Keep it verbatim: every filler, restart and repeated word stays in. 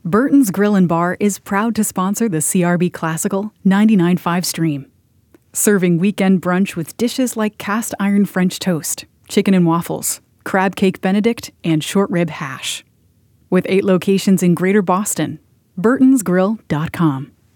Burton's Grill and Bar is proud to sponsor the C R B Classical ninety-nine point five stream. Serving weekend brunch with dishes like cast iron French toast, chicken and waffles, crab cake Benedict, and short rib hash. With eight locations in Greater Boston, burtons grill dot com.